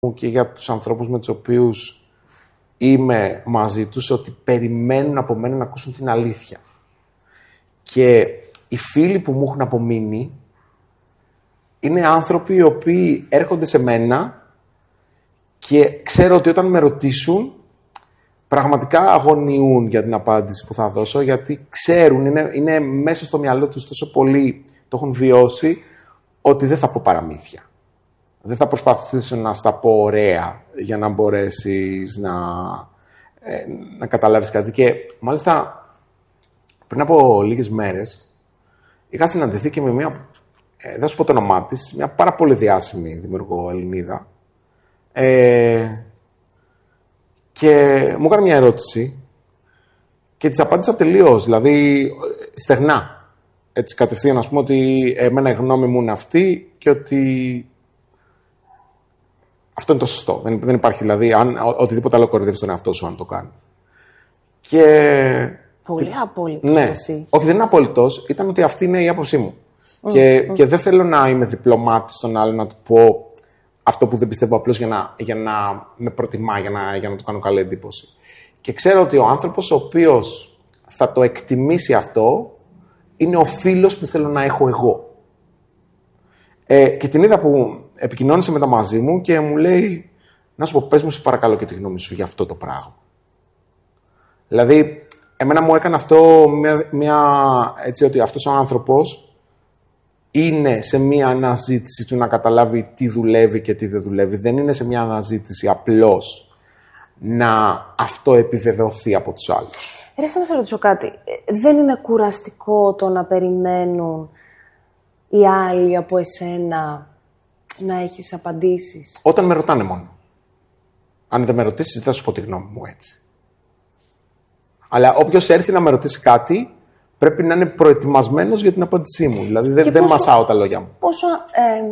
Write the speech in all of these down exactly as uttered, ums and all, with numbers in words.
και για τους ανθρώπους με τους οποίους είμαι μαζί τους, ότι περιμένουν από μένα να ακούσουν την αλήθεια. Και οι φίλοι που μου έχουν απομείνει είναι άνθρωποι οι οποίοι έρχονται σε μένα και ξέρω ότι όταν με ρωτήσουν πραγματικά αγωνιούν για την απάντηση που θα δώσω, γιατί ξέρουν, είναι, είναι μέσα στο μυαλό τους τόσο πολύ, το έχουν βιώσει, ότι δεν θα πω παραμύθια. Δεν θα προσπαθήσω να στα πω ωραία για να μπορέσεις να, ε, να καταλάβεις κάτι. Και μάλιστα πριν από λίγες μέρες είχα συναντηθεί και με μια, ε, δεν θα σου πω το όνομά της, μια πάρα πολύ διάσημη δημιουργό Ελληνίδα. Ε, και μου έκανε μια ερώτηση και της απάντησα τελείως, δηλαδή στεγνά. Έτσι κατευθείαν, ας πούμε, ότι εμένα η γνώμη μου είναι αυτή και ότι αυτό είναι το σωστό. Δεν, δεν υπάρχει, δηλαδή, αν, οτιδήποτε άλλο κορυδεύεις τον εαυτό σου αν το κάνεις. Και... Πολύ απόλυτος. Ναι, εσύ. Όχι, δεν είναι απόλυτος. Ήταν ότι αυτή είναι η άποψή μου. Mm, και, mm. και δεν θέλω να είμαι διπλωμάτης στον άλλο να του πω αυτό που δεν πιστεύω απλώς για να, για να με προτιμά, για να, για να του κάνω καλή εντύπωση. Και ξέρω ότι ο άνθρωπος ο οποίος θα το εκτιμήσει αυτό είναι ο φίλος που θέλω να έχω εγώ. Ε, και την είδα που επικοινώνησε μετά μαζί μου και μου λέει, να σου πω, πες μου σε παρακαλώ και τη γνώμη σου για αυτό το πράγμα. Δηλαδή, εμένα μου έκανε αυτό μια, μια, έτσι, ότι αυτός ο άνθρωπος είναι σε μια αναζήτηση του να καταλάβει τι δουλεύει και τι δεν δουλεύει. Δεν είναι σε μια αναζήτηση απλώς να αυτό επιβεβαιωθεί από τους άλλους. Ρε, να σε ρωτήσω κάτι. Δεν είναι κουραστικό το να περιμένουν οι άλλοι από εσένα να έχεις απαντήσεις? Όταν με ρωτάνε μόνο. Αν δεν με ρωτήσεις, δεν θα σου πω τη γνώμη μου έτσι. Αλλά όποιος έρθει να με ρωτήσει κάτι, πρέπει να είναι προετοιμασμένος για την απάντησή μου. Δηλαδή δεν, δεν μασάω τα λόγια μου. Πόσο... Ε,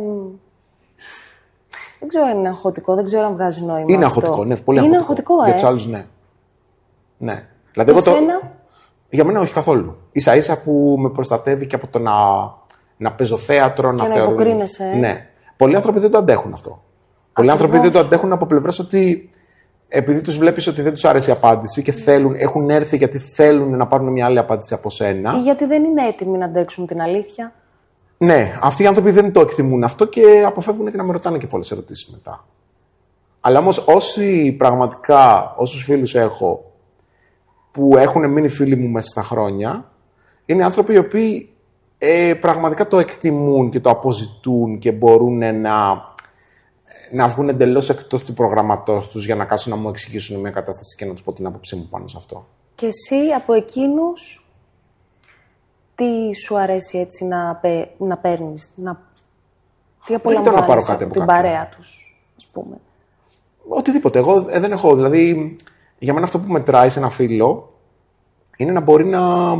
δεν ξέρω αν είναι αγχωτικό, δεν ξέρω αν βγάζει νόημα. Είναι αυτό. αγχωτικό, ναι, πολύ είναι αγχωτικό. αγχωτικό, ε. Για τους άλλους, ναι. Ναι. Δηλαδή, εγώ το... Για μένα όχι καθόλου. Ίσα ίσα που με προστατεύει και από το να, να παίζω θέατρο, και να, να θεωρούν... υποκρίνεσαι. Ε. Ναι. Πολλοί άνθρωποι δεν το αντέχουν αυτό. Ακριβώς. Πολλοί άνθρωποι δεν το αντέχουν από πλευράς ότι επειδή τους βλέπεις ότι δεν τους άρεσε η απάντηση και θέλουν, έχουν έρθει γιατί θέλουν να πάρουν μια άλλη απάντηση από σένα. Ή γιατί δεν είναι έτοιμοι να αντέξουν την αλήθεια. Ναι, αυτοί οι άνθρωποι δεν το εκτιμούν αυτό και αποφεύγουν και να με ρωτάνε και πολλές ερωτήσεις μετά. Αλλά όμως όσοι πραγματικά, όσους φίλους έχω που έχουν μείνει φίλοι μου μέσα στα χρόνια, είναι άνθρωποι οι οποίοι ε, πραγματικά το εκτιμούν και το αποζητούν και μπορούν να, να βγουν εντελώς εκτός του προγραμματός τους για να κάτσουν να μου εξηγήσουν μια κατάσταση και να τους πω την άποψή μου πάνω σε αυτό. Και εσύ από εκείνους, τι σου αρέσει έτσι να, πε, να παίρνεις, να... τι απολαμβάνεις από, από την κάποιον. Παρέα τους, ας πούμε? Οτιδήποτε. Εγώ ε, δεν έχω, δηλαδή, για μένα αυτό που μετράει σε ένα φίλο είναι να μπορεί να,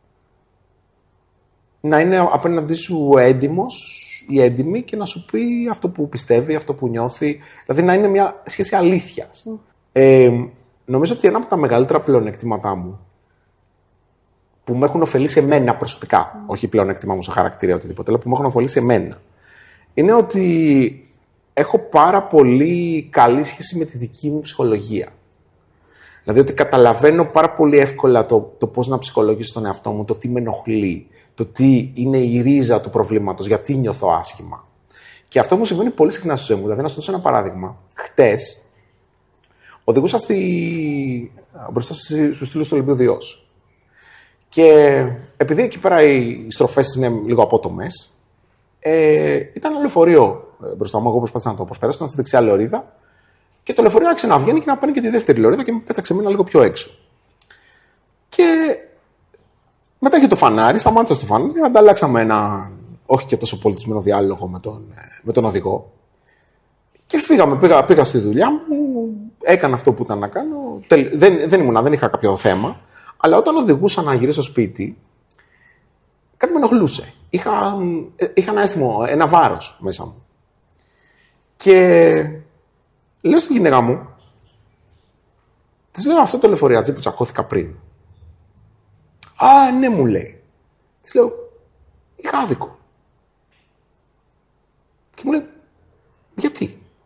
να είναι απέναντί σου έντιμος ή έντιμη και να σου πει αυτό που πιστεύει, αυτό που νιώθει. Δηλαδή να είναι μια σχέση αλήθειας. Mm. Ε, νομίζω ότι ένα από τα μεγαλύτερα πλεονεκτήματά μου που με έχουν ωφελήσει εμένα προσωπικά, mm. όχι πλεονέκτημα μου σε χαρακτήρα οτιδήποτε, αλλά που με έχουν ωφελήσει εμένα, είναι ότι έχω πάρα πολύ καλή σχέση με τη δική μου ψυχολογία. Δηλαδή ότι καταλαβαίνω πάρα πολύ εύκολα το, το πώς να ψυχολογήσω τον εαυτό μου, το τι με ενοχλεί, το τι είναι η ρίζα του προβλήματος, γιατί νιώθω άσχημα. Και αυτό μου συμβαίνει πολύ συχνά στη ζωή μου. Δηλαδή, να σου δώσω ένα παράδειγμα. Χτες, οδηγούσα στη... μπροστά στους στήλους του Ολυμπιοδιός. Και επειδή εκεί πέρα οι στροφές είναι λίγο απότομες, ε, ήταν ένα λεωφορείο μπροστά μου. Εγώ προσπάθησα να το προσπεράσω, ήταν στη δεξιά λεωρίδα. Και το λεωφορείο άρχισε να βγαίνει και να παίρνει και τη δεύτερη λεωρίδα και με πέταξε εμένα λίγο πιο έξω. Και μετά είχε το φανάρι, σταμάτησα στο φανάρι και ανταλλάξαμε ένα όχι και τόσο πολιτισμένο διάλογο με τον, με τον οδηγό. Και φύγαμε, πήγα, πήγα στη δουλειά μου, έκανα αυτό που ήταν να κάνω. Δεν, δεν ήμουνα, δεν είχα κάποιο θέμα. Αλλά όταν οδηγούσα να γυρίσω στο σπίτι, κάτι με ενοχλούσε. Είχα, είχα ένα αίσθημα, ένα βάρος μέσα μου. Και λέω στη γυναίκα μου, της λέω αυτό το λεωφοριατζί που τσακώθηκα πριν. Α, ναι, μου λέει. Της λέω, είχα άδικο. Και μου λέει, γιατί?